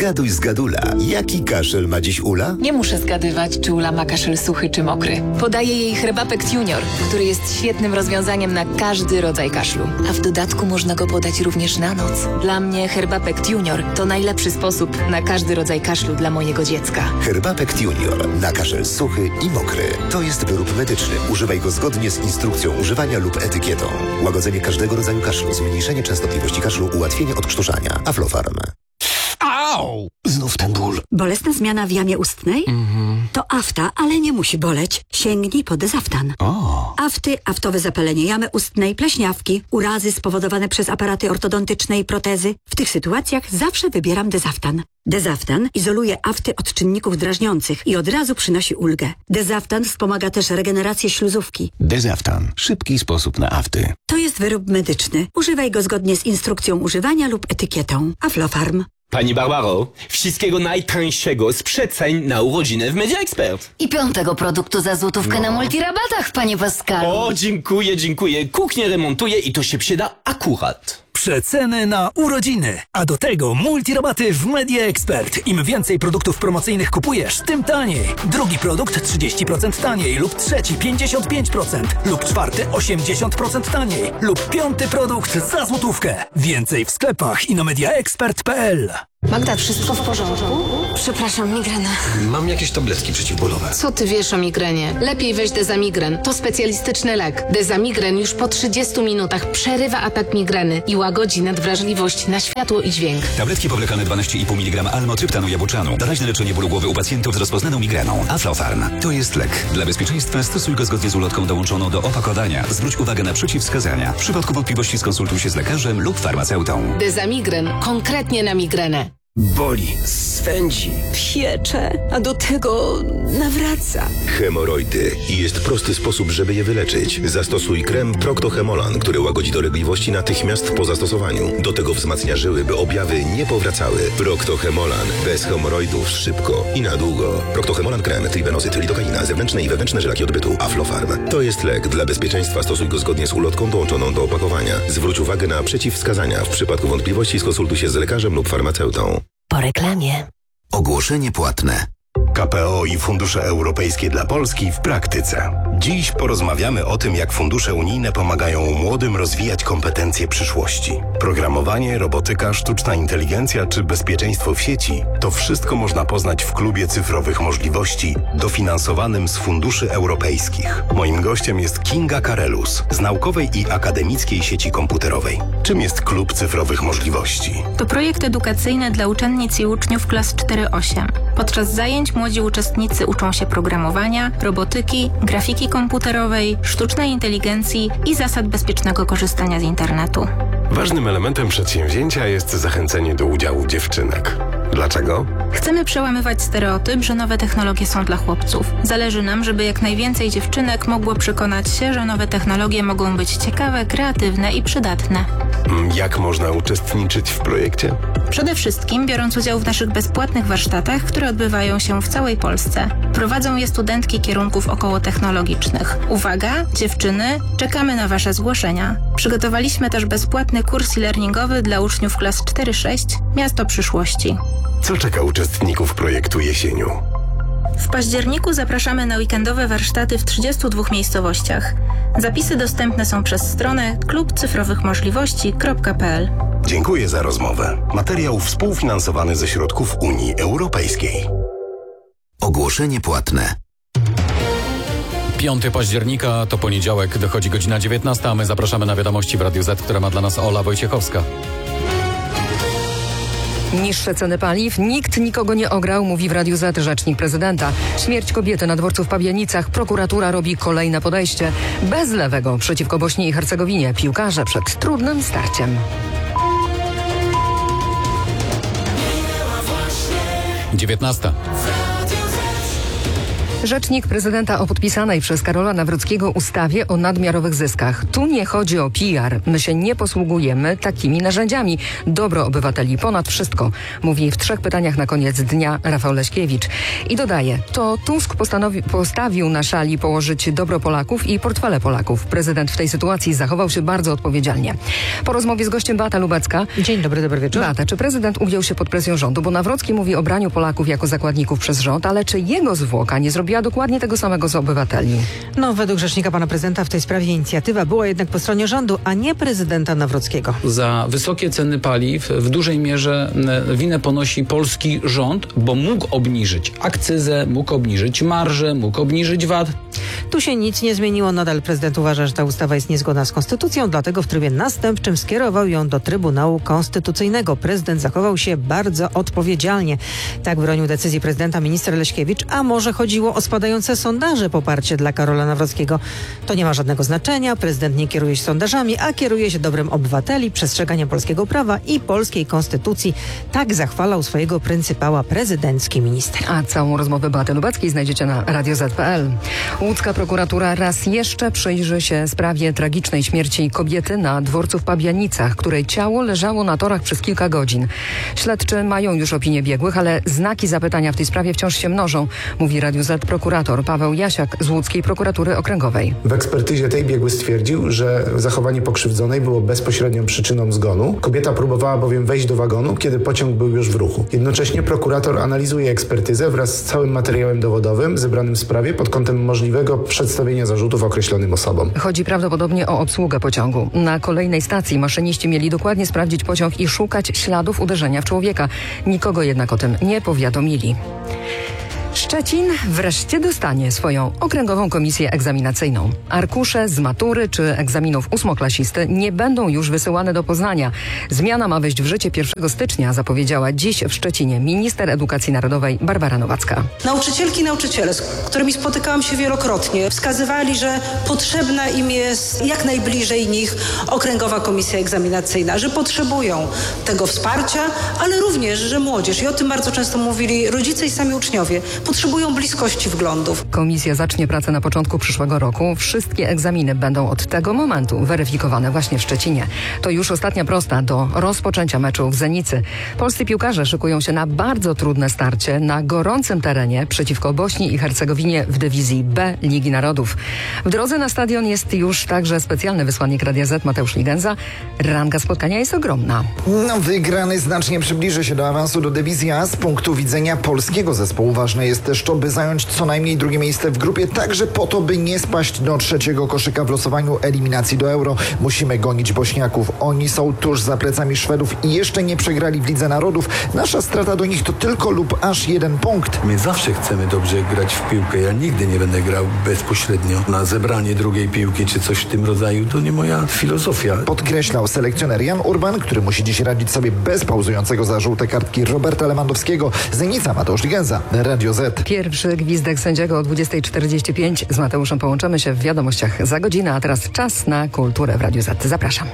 Zgaduj z Gadula. Jaki kaszel ma dziś Ula? Nie muszę zgadywać, czy Ula ma kaszel suchy czy mokry. Podaję jej Herbapekt Junior, który jest świetnym rozwiązaniem na każdy rodzaj kaszlu. A w dodatku można go podać również na noc. Dla mnie Herbapekt Junior to najlepszy sposób na każdy rodzaj kaszlu dla mojego dziecka. Herbapekt Junior na kaszel suchy i mokry. To jest wyrób medyczny. Używaj go zgodnie z instrukcją używania lub etykietą. Łagodzenie każdego rodzaju kaszlu, zmniejszenie częstotliwości kaszlu, ułatwienie odkrztuszania. Aflofarm. Au! Znów ten ból. Bolesna zmiana w jamie ustnej? To afta, ale nie musi boleć. Sięgnij po Dezaftan. Afty, aftowe zapalenie jamy ustnej, pleśniawki, urazy spowodowane przez aparaty ortodontyczne i protezy. W tych sytuacjach zawsze wybieram Dezaftan. Dezaftan izoluje afty od czynników drażniących i od razu przynosi ulgę. Dezaftan wspomaga też regenerację śluzówki. Dezaftan. Szybki sposób na afty. To jest wyrób medyczny. Używaj go zgodnie z instrukcją używania lub etykietą. Aflofarm. Pani Barbaro, wszystkiego najtańszego z przeceń na urodziny w Media Expert. I 5. produktu za złotówkę na multirabatach, panie Pascalu. O, dziękuję. Kuchnię remontuję i to się przyda akurat. Przeceny na urodziny, a do tego multirabaty w Media Expert. Im więcej produktów promocyjnych kupujesz, tym taniej. Drugi produkt 30% taniej lub trzeci 55% lub czwarty 80% taniej lub 5. produkt za złotówkę. Więcej w sklepach i na mediaexpert.pl. Magda, wszystko w porządku? Przepraszam, migrena. Mam jakieś tabletki przeciwbólowe. Co ty wiesz o migrenie? Lepiej weź Dezamigren. To specjalistyczny lek. Dezamigren już po 30 minutach przerywa atak migreny i łagodzi nadwrażliwość na światło i dźwięk. Tabletki powlekane 12,5 mg almotryptanu jabłczanu. Doraźne leczenie bólu głowy u pacjentów z rozpoznaną migreną. Aflofarm. To jest lek. Dla bezpieczeństwa stosuj go zgodnie z ulotką dołączoną do opakowania. Zwróć uwagę na przeciwwskazania. W przypadku wątpliwości skonsultuj się z lekarzem lub farmaceutą. Dezamigren. Konkretnie na migrenę. Boli, swędzi, piecze, a do tego nawraca. Hemoroidy. I jest prosty sposób, żeby je wyleczyć. Zastosuj krem Procto-Hemolan, który łagodzi dolegliwości natychmiast po zastosowaniu. Do tego wzmacnia żyły, by objawy nie powracały. Procto-Hemolan. Bez hemoroidów szybko i na długo. Procto-Hemolan krem, trivenozyt, lidokaina, zewnętrzne i wewnętrzne żylaki odbytu. Aflofarm. To jest lek. Dla bezpieczeństwa stosuj go zgodnie z ulotką dołączoną do opakowania. Zwróć uwagę na przeciwwskazania. W przypadku wątpliwości skonsultuj się z lekarzem lub farmaceutą. Po reklamie. Ogłoszenie płatne. KPO i fundusze europejskie dla Polski w praktyce. Dziś porozmawiamy o tym, jak fundusze unijne pomagają młodym rozwijać kompetencje przyszłości. Programowanie, robotyka, sztuczna inteligencja czy bezpieczeństwo w sieci – to wszystko można poznać w Klubie Cyfrowych Możliwości dofinansowanym z funduszy europejskich. Moim gościem jest Kinga Karelus z Naukowej i Akademickiej Sieci Komputerowej. Czym jest Klub Cyfrowych Możliwości? To projekt edukacyjny dla uczennic i uczniów klas 4-8. Podczas zajęć młodzi uczestnicy uczą się programowania, robotyki, grafiki komputerowej, sztucznej inteligencji i zasad bezpiecznego korzystania z internetu. Ważnym elementem przedsięwzięcia jest zachęcenie do udziału dziewczynek. Dlaczego? Chcemy przełamywać stereotyp, że nowe technologie są dla chłopców. Zależy nam, żeby jak najwięcej dziewczynek mogło przekonać się, że nowe technologie mogą być ciekawe, kreatywne i przydatne. Jak można uczestniczyć w projekcie? Przede wszystkim biorąc udział w naszych bezpłatnych warsztatach, które odbywają się w całej Polsce. Prowadzą je studentki kierunków okołotechnologicznych. Uwaga, dziewczyny, czekamy na Wasze zgłoszenia. Przygotowaliśmy też bezpłatny kurs e-learningowy dla uczniów klas 4-6 Miasto Przyszłości. Co czeka uczestników projektu jesienią? W październiku zapraszamy na weekendowe warsztaty w 32 miejscowościach. Zapisy dostępne są przez stronę klubcyfrowychmożliwości.pl. Dziękuję za rozmowę. Materiał współfinansowany ze środków Unii Europejskiej. Ogłoszenie płatne. 5 października to poniedziałek, dochodzi godzina 19, a my zapraszamy na wiadomości w Radiu Z, które ma dla nas Ola Wojciechowska. Niższe ceny paliw, nikt nikogo nie ograł, mówi w Radiu Z rzecznik prezydenta. Śmierć kobiety na dworcu w Pabianicach. Prokuratura robi kolejne podejście. Bez lewego przeciwko Bośni i Hercegowinie. Piłkarze przed trudnym starciem. 19. Rzecznik prezydenta o podpisanej przez Karola Nawrockiego ustawie o nadmiarowych zyskach. Tu nie chodzi o PR. My się nie posługujemy takimi narzędziami. Dobro obywateli ponad wszystko, mówi w 3 pytaniach na koniec dnia Rafał Leśkiewicz. I dodaje, to Tusk postawił na szali położyć dobro Polaków i portfele Polaków. Prezydent w tej sytuacji zachował się bardzo odpowiedzialnie. Po rozmowie z gościem Beata Lubecka. Dzień dobry, dobry wieczór. Beata, czy prezydent ugiął się pod presją rządu? Bo Nawrocki mówi o braniu Polaków jako zakładników przez rząd, ale czy jego zwłoka nie zrobiła dokładnie tego samego z obywateli? No, według rzecznika pana prezydenta w tej sprawie inicjatywa była jednak po stronie rządu, a nie prezydenta Nawrockiego. Za wysokie ceny paliw w dużej mierze winę ponosi polski rząd, bo mógł obniżyć akcyzę, mógł obniżyć marżę, mógł obniżyć VAT. Tu się nic nie zmieniło. Nadal prezydent uważa, że ta ustawa jest niezgodna z konstytucją, dlatego w trybie następczym skierował ją do Trybunału Konstytucyjnego. Prezydent zachował się bardzo odpowiedzialnie. Tak bronił decyzji prezydenta minister Leśkiewicz, a może chodziło o spadające sondaże poparcie dla Karola Nawrockiego. To nie ma żadnego znaczenia. Prezydent nie kieruje się sondażami, a kieruje się dobrem obywateli, przestrzeganiem polskiego prawa i polskiej konstytucji. Tak zachwalał swojego pryncypała prezydencki minister. A całą rozmowę Beaty Lubeckiej znajdziecie na radioz.pl. Łódzka prokuratura raz jeszcze przyjrzy się sprawie tragicznej śmierci kobiety na dworcu w Pabianicach, której ciało leżało na torach przez kilka godzin. Śledczy mają już opinię biegłych, ale znaki zapytania w tej sprawie wciąż się mnożą, mówi Radiu Z prokurator Paweł Jasiak z Łódzkiej Prokuratury Okręgowej. W ekspertyzie tej biegły stwierdził, że zachowanie pokrzywdzonej było bezpośrednią przyczyną zgonu. Kobieta próbowała bowiem wejść do wagonu, kiedy pociąg był już w ruchu. Jednocześnie prokurator analizuje ekspertyzę wraz z całym materiałem dowodowym zebranym w sprawie pod kątem możliwego przedstawienia zarzutów określonym osobom. Chodzi prawdopodobnie o obsługę pociągu. Na kolejnej stacji maszyniści mieli dokładnie sprawdzić pociąg i szukać śladów uderzenia w człowieka. Nikogo jednak o tym nie powiadomili. Szczecin wreszcie dostanie swoją okręgową komisję egzaminacyjną. Arkusze z matury czy egzaminów ósmoklasisty nie będą już wysyłane do Poznania. Zmiana ma wejść w życie 1 stycznia, zapowiedziała dziś w Szczecinie minister edukacji narodowej Barbara Nowacka. Nauczycielki i nauczyciele, z którymi spotykałam się wielokrotnie, wskazywali, że potrzebna im jest jak najbliżej nich okręgowa komisja egzaminacyjna, że potrzebują tego wsparcia, ale również, że młodzież, i o tym bardzo często mówili rodzice i sami uczniowie, potrzebują bliskości wglądów. Komisja zacznie pracę na początku przyszłego roku. Wszystkie egzaminy będą od tego momentu weryfikowane właśnie w Szczecinie. To już ostatnia prosta do rozpoczęcia meczu w Zenicy. Polscy piłkarze szykują się na bardzo trudne starcie na gorącym terenie przeciwko Bośni i Hercegowinie w dywizji B Ligi Narodów. W drodze na stadion jest już także specjalny wysłannik Radia Z Mateusz Ligenza. Ranga spotkania jest ogromna. Wygrany znacznie przybliży się do awansu do dywizji A. Z punktu widzenia polskiego zespołu ważne jest też to, by zająć co najmniej drugie miejsce w grupie, także po to, by nie spaść do 3. koszyka w losowaniu eliminacji do Euro. Musimy gonić Bośniaków. Oni są tuż za plecami Szwedów i jeszcze nie przegrali w Lidze Narodów. Nasza strata do nich to tylko lub aż 1 punkt. My zawsze chcemy dobrze grać w piłkę. Ja nigdy nie będę grał bezpośrednio na zebranie drugiej piłki czy coś w tym rodzaju. To nie moja filozofia. Podkreślał selekcjoner Jan Urban, który musi dziś radzić sobie bez pauzującego za żółte kartki Roberta Lewandowskiego. Zenica, Mateusz Ligenza, Radio Z. Pierwszy gwizdek sędziego o 20:45. Z Mateuszem połączymy się w wiadomościach za godzinę, a teraz czas na kulturę w Radiu Z. Zapraszam.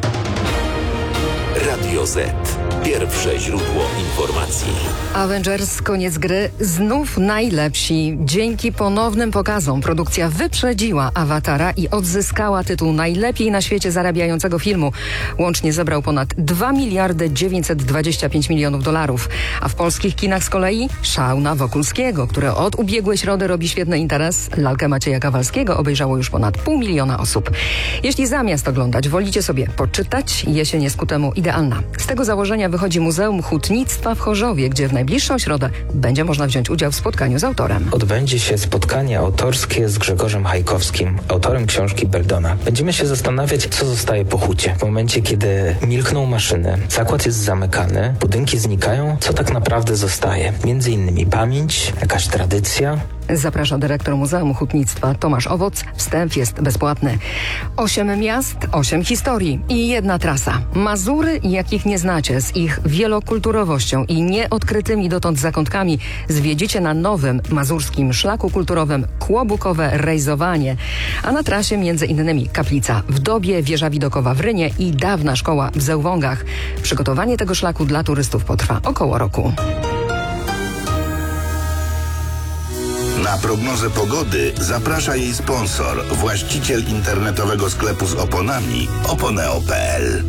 Radio Z. Pierwsze źródło informacji. Avengers, koniec gry, znów najlepsi. Dzięki ponownym pokazom produkcja wyprzedziła Awatara i odzyskała tytuł najlepiej na świecie zarabiającego filmu. Łącznie zebrał ponad 2 miliardy 925 milionów dolarów. A w polskich kinach z kolei szał na Wokulskiego, który od ubiegłej środy robi świetny interes. Lalkę Macieja Kawalskiego obejrzało już ponad 500 000 osób. Jeśli zamiast oglądać wolicie sobie poczytać, jesień jest ku temu idealna. Z tego założenia wychodzi Muzeum Hutnictwa w Chorzowie, gdzie w najbliższą środę będzie można wziąć udział w spotkaniu z autorem. Odbędzie się spotkanie autorskie z Grzegorzem Hajkowskim, autorem książki Beldona. Będziemy się zastanawiać, co zostaje po hucie. W momencie, kiedy milkną maszyny, zakład jest zamykany, budynki znikają, co tak naprawdę zostaje? Między innymi pamięć, jakaś tradycja. Zaprasza dyrektor Muzeum Hutnictwa Tomasz Owoc. Wstęp jest bezpłatny. 8 miast, 8 historii i 1 trasa. Mazury, jakich nie znacie, z ich wielokulturowością i nieodkrytymi dotąd zakątkami zwiedzicie na nowym mazurskim szlaku kulturowym Kłobukowe-Rejzowanie. A na trasie między innymi kaplica w Dobie, wieża widokowa w Rynie i dawna szkoła w Zełwągach. Przygotowanie tego szlaku dla turystów potrwa około roku. Na prognozę pogody zaprasza jej sponsor, właściciel internetowego sklepu z oponami oponeo.pl.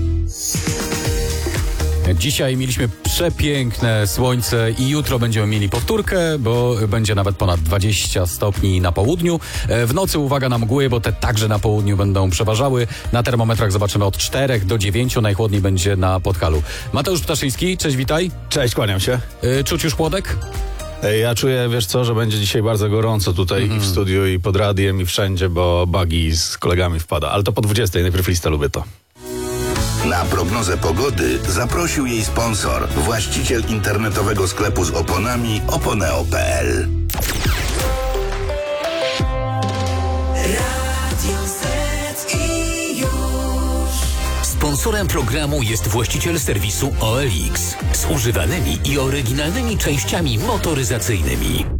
Dzisiaj mieliśmy przepiękne słońce i jutro będziemy mieli powtórkę, bo będzie nawet ponad 20 stopni na południu. W nocy uwaga na mgły, bo te także na południu będą przeważały. Na termometrach zobaczymy od 4 do 9, najchłodniej będzie na Podhalu. Mateusz Ptaszyński, cześć, witaj. Cześć, kłaniam się. Czuć już chłodek? Ja czuję, wiesz co, że będzie dzisiaj bardzo gorąco tutaj i w studiu, i pod radiem, i wszędzie, bo Buggy z kolegami wpada. Ale to po 20, najpierw lista, lubię to. Na prognozę pogody zaprosił jej sponsor, właściciel internetowego sklepu z oponami oponeo.pl. Sponsorem programu jest właściciel serwisu OLX z używanymi i oryginalnymi częściami motoryzacyjnymi.